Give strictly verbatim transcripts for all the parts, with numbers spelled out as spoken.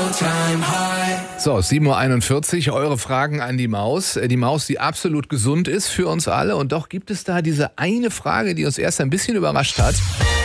So, sieben Uhr einundvierzig, eure Fragen an die Maus. Die Maus, die absolut gesund ist für uns alle. Und doch gibt es da diese eine Frage, die uns erst ein bisschen überrascht hat.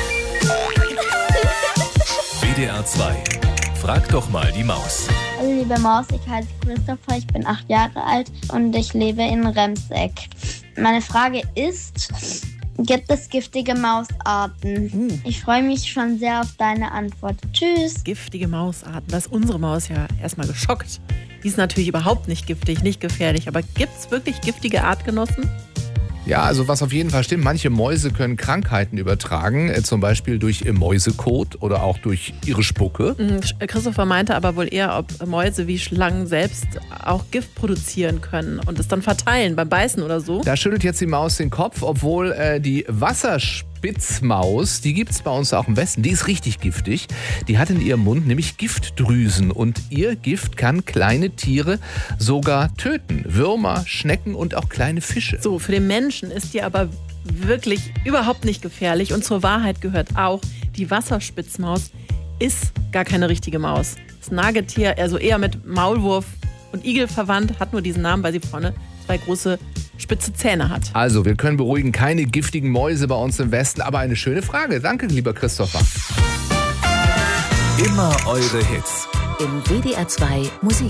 W D R zwei. Frag doch mal die Maus. Hallo liebe Maus, ich heiße Christopher, ich bin acht Jahre alt und ich lebe in Remseck. Meine Frage ist, gibt es giftige Mausarten? Uh. Ich freue mich schon sehr auf deine Antwort. Tschüss. Giftige Mausarten, da ist unsere Maus ja erstmal geschockt. Die ist natürlich überhaupt nicht giftig, nicht gefährlich. Aber gibt es wirklich giftige Artgenossen? Ja, also was auf jeden Fall stimmt, manche Mäuse können Krankheiten übertragen, äh, zum Beispiel durch äh, Mäusekot oder auch durch ihre Spucke. Christopher meinte aber wohl eher, ob Mäuse wie Schlangen selbst auch Gift produzieren können und es dann verteilen beim Beißen oder so. Da schüttelt jetzt die Maus den Kopf, obwohl äh, die Wasserspitzmaus, die gibt es bei uns auch im Westen, die ist richtig giftig. Die hat in ihrem Mund nämlich Giftdrüsen und ihr Gift kann kleine Tiere sogar töten. Würmer, Schnecken und auch kleine Fische. So, für den Menschen ist die aber wirklich überhaupt nicht gefährlich. Und zur Wahrheit gehört auch, die Wasserspitzmaus ist gar keine richtige Maus. Das Nagetier, also eher mit Maulwurf und Igel verwandt, hat nur diesen Namen, weil sie vorne zwei große spitze Zähne hat. Also, wir können beruhigen, keine giftigen Mäuse bei uns im Westen, aber eine schöne Frage. Danke, lieber Christopher. Immer eure Hits. Im W D R zwei Musik.